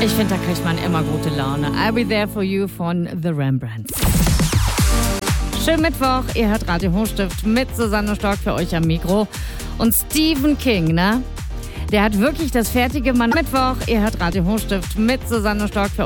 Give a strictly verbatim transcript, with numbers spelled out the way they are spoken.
Ich finde, da kriegt man immer gute Laune. I'll Be There For You von The Rembrandts. Schönen Mittwoch, ihr hört Radio Hochstift mit Susanne Stork für euch am Mikro. Und Stephen King, ne? Der hat wirklich das fertige Mann. Mittwoch, ihr hört Radio Hochstift mit Susanne Stork für